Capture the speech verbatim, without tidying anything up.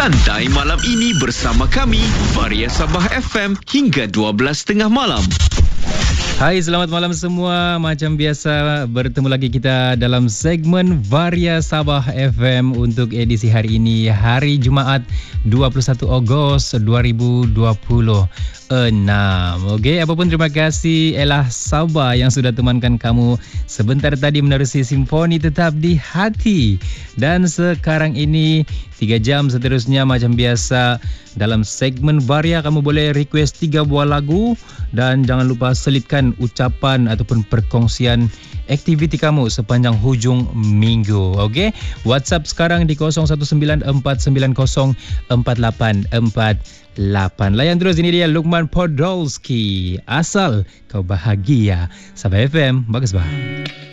Santai malam ini bersama kami, Varia Sabah F M hingga dua belas tiga puluh malam. Hai, selamat malam semua. Macam biasa, bertemu lagi kita dalam segmen Varia Sabah F M untuk edisi hari ini, hari Jumaat dua puluh satu Ogos dua ribu dua puluh enam. Okey, apapun terima kasih Elah Sabah yang sudah temankan kamu sebentar tadi menerusi Simfoni Tetap di Hati. Dan sekarang ini tiga jam seterusnya macam biasa dalam segmen Varia, kamu boleh request tiga buah lagu dan jangan lupa selitkan ucapan ataupun perkongsian aktiviti kamu sepanjang hujung minggu. Okey, WhatsApp sekarang di kosong satu sembilan empat sembilan kosong empat lapan empat lapan. Layan terus, ini dia Lukman Podolski, Asal Kau Bahagia. Sabah F M, bagus bah.